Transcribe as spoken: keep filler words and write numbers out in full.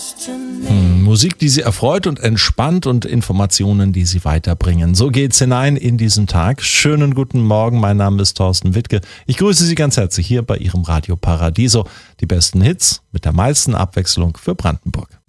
Hm, Musik, die Sie erfreut und entspannt und Informationen, die Sie weiterbringen. So geht's hinein in diesen Tag. Schönen guten Morgen, mein Name ist Thorsten Wittke. Ich grüße Sie ganz herzlich hier bei Ihrem Radio Paradiso. Die besten Hits mit der meisten Abwechslung für Brandenburg.